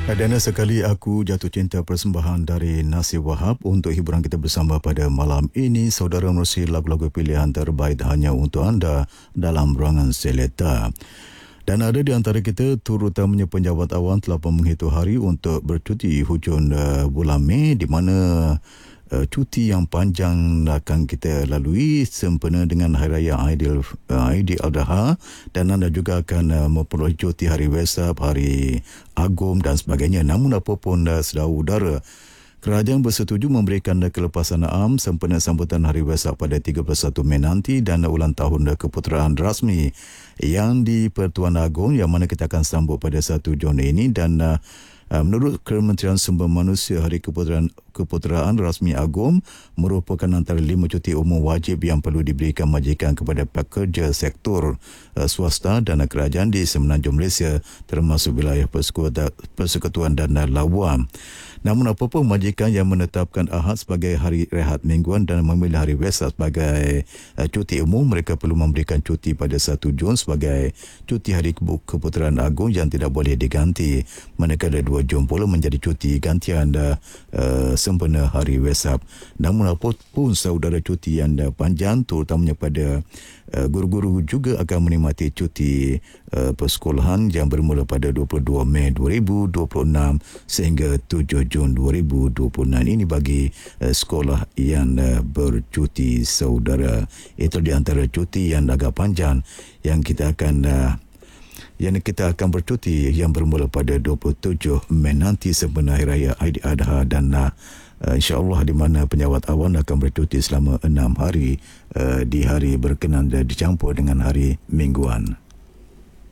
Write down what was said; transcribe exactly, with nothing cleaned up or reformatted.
Dan sekali aku jatuh cinta persembahan dari Nasir Wahab untuk hiburan kita bersama pada malam ini. Saudara menerusi lagu-lagu pilihan terbaik hanya untuk anda dalam ruangan Seleta. Dan ada di antara kita terutamanya penjawat awam telah pun menghitung hari untuk bercuti hujung uh, bulan Mei, di mana uh, cuti yang panjang akan kita lalui sempena dengan Hari Raya Aidil uh, Aidiladha, dan anda juga akan uh, memperoleh cuti Hari Wesak, Hari Agong dan sebagainya. Namun apapun uh, saudara udara, kerajaan bersetuju memberikan kelepasan am sempena sambutan Hari Wesak pada tiga puluh satu Mei nanti dan ulang tahun keputeraan rasmi yang di Pertuan Agong yang mana kita akan sambut pada satu Jun ini. Dan uh, menurut Kementerian Sumber Manusia, Hari Keputeraan, Keputeraan Rasmi Agong merupakan antara lima cuti umum wajib yang perlu diberikan majikan kepada pekerja sektor uh, swasta dan kerajaan di semenanjung Malaysia, termasuk wilayah persekutuan, persekutuan dan Labuan. Namun apapun, majikan yang menetapkan Ahad sebagai hari rehat mingguan dan memilih Hari Wesak sebagai uh, cuti umum, mereka perlu memberikan cuti pada satu Jun sebagai cuti Hari Keputeraan Agong yang tidak boleh diganti, manakala dua Jun pula menjadi cuti gantian uh, uh, sempena Hari Wesak. Namun apapun, saudara, cuti yang uh, panjang terutamanya pada uh, guru-guru juga akan menikmati cuti uh, persekolahan yang bermula pada dua puluh dua Mei dua ribu dua puluh enam sehingga tujuh Jun dua ribu dua puluh enam. Ini bagi uh, sekolah yang uh, bercuti, saudara. Itu di antara cuti yang agak panjang yang kita akan uh, yang kita akan bercuti yang bermula pada dua puluh tujuh Mei nanti sempena Hari Raya Aidiladha, dan uh, insya-Allah di mana penjawat awam akan bercuti selama enam hari uh, di hari berkenan dan dicampur dengan hari mingguan.